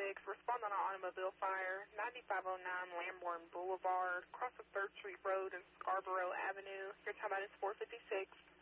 respond on an automobile fire, 9509 Lambourne Boulevard, across the 3rd Street Road and Scarborough Avenue. Your time out is 4:56.